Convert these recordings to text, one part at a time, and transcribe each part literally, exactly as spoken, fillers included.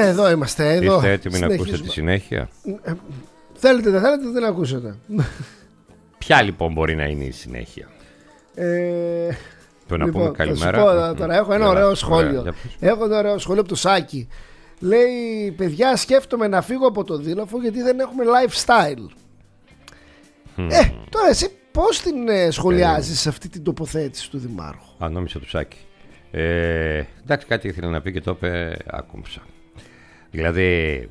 εδώ είμαστε. Εδώ. Είστε έτοιμοι να ακούσετε τη συνέχεια? Ε, θέλετε, δεν θέλετε, δεν ακούσετε. Ποια λοιπόν μπορεί να είναι η συνέχεια? Ε, Το να λοιπόν, πούμε καλημέρα. Θα σου πω, τώρα έχω ένα Λέβαια. ωραίο σχόλιο. Ωραία, έχω ένα ωραίο σχόλιο από το Σάκη. Λέει, παιδιά, σκέφτομαι να φύγω από το Δήλοφο γιατί δεν έχουμε lifestyle. Mm. Ε, τώρα εσύ πώς την ε, σχολιάζεις αυτή την τοποθέτηση του Δημάρχου? Α, νόμιζα του Σάκη. Ε, εντάξει, κάτι ήθελα να πει και το είπε, άκουσα. Δηλαδή,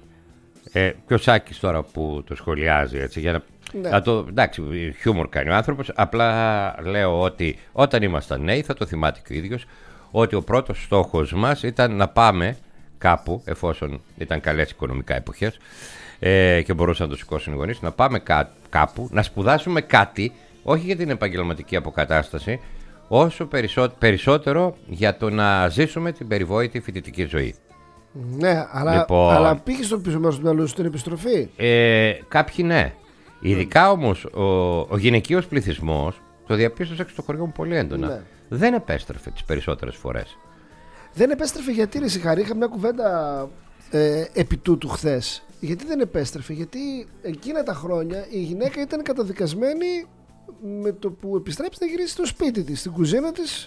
ε, και ο Σάκης τώρα που το σχολιάζει, έτσι, για να, ναι. να το, εντάξει, χιούμορ κάνει ο άνθρωπος, απλά λέω ότι όταν ήμασταν νέοι, θα το θυμάται και ο ίδιος, ότι ο πρώτος στόχος μας ήταν να πάμε κάπου, εφόσον ήταν καλές οικονομικά εποχές ε, και μπορούσαν να το σηκώσουν οι γονείς, να πάμε κά, κάπου, να σπουδάσουμε κάτι, όχι για την επαγγελματική αποκατάσταση, όσο περισσότερο, περισσότερο για το να ζήσουμε την περιβόητη φοιτητική ζωή. Ναι, αλλά, λοιπόν, αλλά πήγε στο πίσω μέρος του μυαλού σου την επιστροφή. Ε, κάποιοι ναι. Ειδικά όμως ο, ο γυναικείος πληθυσμός, το διαπίστωσα και στο χωριό μου πολύ έντονα, ναι. δεν επέστρεφε τις περισσότερες φορές. Δεν επέστρεφε γιατί, ρε Σιχαρή, είχα μια κουβέντα ε, επί τούτου χθες. Γιατί δεν επέστρεφε? Γιατί εκείνα τα χρόνια η γυναίκα ήταν καταδικασμένη με το που επιστρέψει να γυρίσει στο σπίτι της, στην κουζίνα της.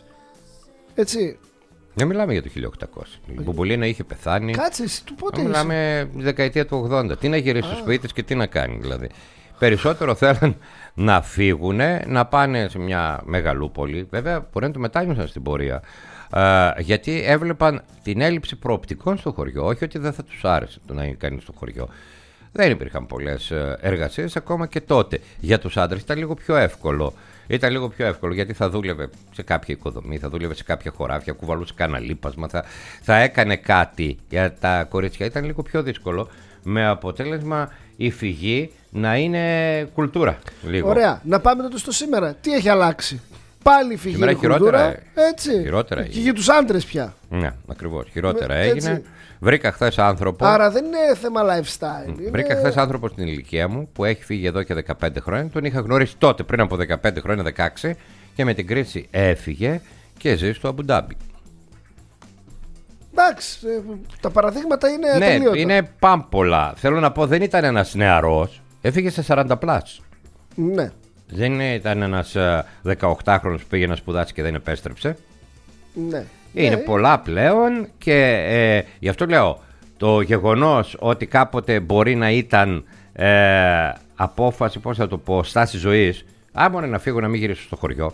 Έτσι. Δεν μιλάμε για το χίλια οκτακόσια. Η Μπουμπουλίνα είχε πεθάνει. Κάτσε, εσύ του πότε είσαι? Μιλάμε τη δεκαετία του ογδόντα. Τι να γυρίσει στο σπίτι της και τι να κάνει, δηλαδή. Περισσότερο θέλουν να φύγουν, να πάνε σε μια μεγαλούπολη. Βέβαια, μπορεί να το μετάνιωσαν στην πορεία. Uh, γιατί έβλεπαν την έλλειψη προοπτικών στο χωριό. Όχι ότι δεν θα τους άρεσε το να είναι κανείς στο χωριό. Δεν υπήρχαν πολλές εργασίες ακόμα και τότε. Για τους άντρες ήταν λίγο πιο εύκολο. Ήταν λίγο πιο εύκολο γιατί θα δούλευε σε κάποια οικοδομή, θα δούλευε σε κάποια χωράφια, κουβαλούσε κάνα λίπασμα, θα, θα έκανε κάτι. Για τα κορίτσια ήταν λίγο πιο δύσκολο, με αποτέλεσμα η φυγή να είναι κουλτούρα. Λίγο. Ωραία. Να πάμε τότε στο σήμερα. Τι έχει αλλάξει? Πάλι φυγή η κουλτούρα. Έτσι. Χειρότερα και για τους άντρες πια. Ναι, ακριβώς. Χειρότερα με, έγινε. Έτσι. Βρήκα χθες άνθρωπο. Άρα δεν είναι θέμα lifestyle. Είναι... Βρήκα χθες άνθρωπο στην ηλικία μου που έχει φύγει εδώ και δεκαπέντε χρόνια. Τον είχα γνωρίσει τότε, πριν από δεκαπέντε χρόνια, δεκαέξι, και με την κρίση έφυγε και ζει στο Αμπουντάμπι. Εντάξει, τα παραδείγματα είναι ναι, ατελείωτα. Είναι πάμπολα. Θέλω να πω, δεν ήταν ένας νεαρός. Έφυγε σε σαράντα πλάς. Ναι. Δεν ήταν ένας δεκαοκτάχρονος που πήγε να σπουδάσει και δεν επέστρεψε. Ναι. Είναι ναι. πολλά πλέον και ε, γι' αυτό λέω, το γεγονός ότι κάποτε μπορεί να ήταν ε, απόφαση, πώς θα το πω, στάση ζωής, άμα να φύγω να μην γυρίσω στο χωριό,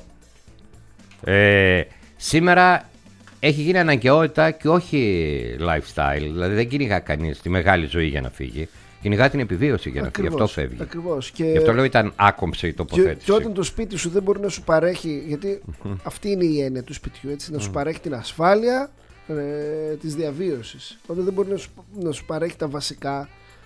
ε, σήμερα έχει γίνει αναγκαιότητα και όχι lifestyle. Δηλαδή δεν κυνηγά κανείς τη μεγάλη ζωή για να φύγει. Κυνηγά την επιβίωση για να φύγει. Αυτό φεύγει. Ακριβώς. Και... Γι' αυτό λέω ήταν άκομψη η τοποθέτηση. Και, και όταν το σπίτι σου δεν μπορεί να σου παρέχει. Γιατί αυτή είναι η έννοια του σπιτιού. Έτσι, να σου παρέχει την ασφάλεια ε, της διαβίωσης. Όταν δεν μπορεί να σου, να σου παρέχει τα βασικά.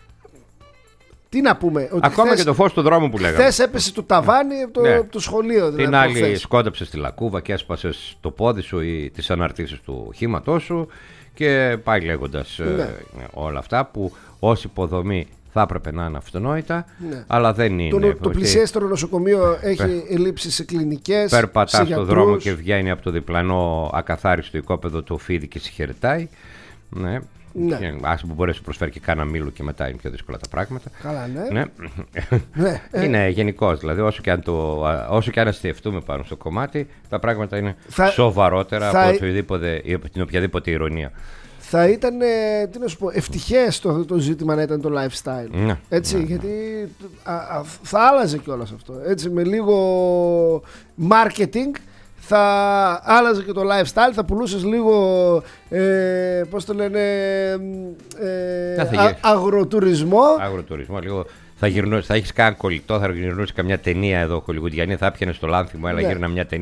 Τι να πούμε. Ότι ακόμα χθες, και το φως του δρόμου που λέγαμε. Χθες έπεσε το ταβάνι από το, ναι. το σχολείο. Δηλαδή, την άλλη χθες. σκόνταψε στη λακκούβα και έσπασε το πόδι σου ή τις αναρτήσεις του οχήματός σου. Και πάει λέγοντας ναι. ε, όλα αυτά που ως υποδομή θα έπρεπε να είναι αυτονόητα, ναι. αλλά δεν είναι. Το, το πλησιέστερο νοσοκομείο έχει ελλείψεις σε κλινικές. Περπατά στον δρόμο και βγαίνει από το διπλανό ακαθάριστο οικόπεδο του φίδι και συγχαιρετάει. Ναι. Ναι. Ας που μπορέσει να προσφέρει και κάνα μήλο και μετά είναι πιο δύσκολα τα πράγματα. Καλά, ναι. ναι. ναι. Είναι γενικώς, δηλαδή όσο και, αν το, όσο και αν αστιευτούμε πάνω στο κομμάτι, τα πράγματα είναι θα, σοβαρότερα θα, από οτιδήποτε, την οποιαδήποτε ηρωνία. Θα ήταν, τι να σου πω, ευτυχές το, το ζήτημα να ήταν το lifestyle. Ναι, έτσι, ναι, γιατί α, α, θα άλλαζε κιόλας αυτό. Έτσι, με λίγο marketing θα άλλαζε και το lifestyle, θα πουλούσες λίγο, ε, πώς το λένε, ε, α, αγροτουρισμό. Αγροτουρισμό, λίγο. Θα, γυρνούς, θα έχεις κάνει κολλητό, θα γυρνούσε καμιά ταινία εδώ χολιγουντιανή, θα έπιανε στο λάνθιμο, έλα ναι. γύρνα μια ταινία.